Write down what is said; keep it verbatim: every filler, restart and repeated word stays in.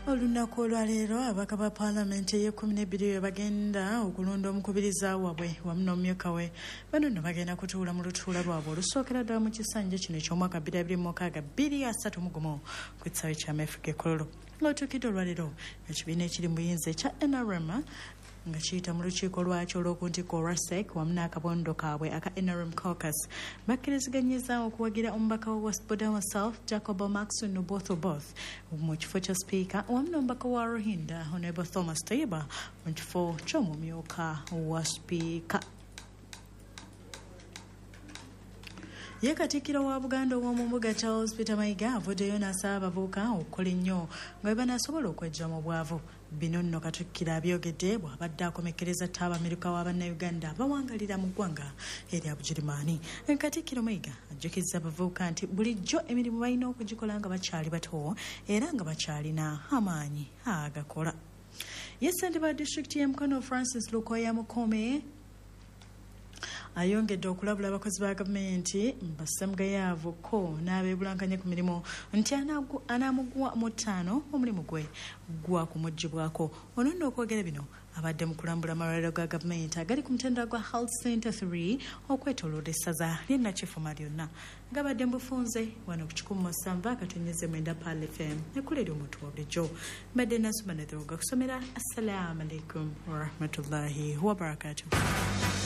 Olunaku olwaleero ababaka ba paalamenti ey'ekkumi n'ebbiri bagenda okulonda omukubiriza waabwe wamu n'omumyuka we. Bano nno bagenda kutuula mu lutuula lwabwe olusookera ddala mu kisanja kino eky'omwaka bbiri abiri mu mukaaga bbiri asatu mu gumu ku kisaawe kya Afrika Ekololo. Ng'otuukidde olwaleero ekibiina ekiri mu buyinza ekya N R M nga kiyita mu lukiiko lwakyo olw'okuntikko R S E C wamu n'akabondo kaabwe aka N R M Caucus bakkiriziganyizza okuwagira omubaka wa West Bordoma South Jacob Max Nobotho Both mu kifo kya sipiika wamu n'omubaka wa Ruhinda Honorable Thomas Taiba mu kifo ky'omumyuka wa sipiika. Ye Katikkiro wa Buganda ow'omumbuga Charles Peter Mayiga avuddeyo n'asaba abavubuka okukola ennyo nga bwe banaasobola okweggya mu bwavu. Bino nno Katikkiro abyogedde bw'abadde akomekkereza Ttabamiruka wa Bannayuganda abawangalira mu ggwanga erya Bugirimaani. Katikkiro Mayiga ajjukizza abavubuka nti bulijjo emirimu balina okugikola nga bakyali bato era nga bakyalina amaanyi agakola. Ye ssentebe wa disitulikiti y'e Mukono Francis Lukoya Mukome ayongedde okulabula abakozi ba gavumenti basse mugayaavu ko n'abeebulankanya ku mirimu nti anaamugwa mu ttaano omulimu gwe gwa kumuggyibwako. Ono nno okwogera bino abadde mu kulambula amalwaliro ga gavumenti agali ku mutendera gwa Health Center three okwetooloola essaza ly'e Nakifuma lyonna ng'abadde mu bufunze wano ku kikumi mu ssanvu akatonnyeze mwenda Pal F M ekkulira omuntu wa bulijjo. Mbadde Nasuma Netheroga kusomera. Assalamu alaikum warahmatullahi wabarakatuh.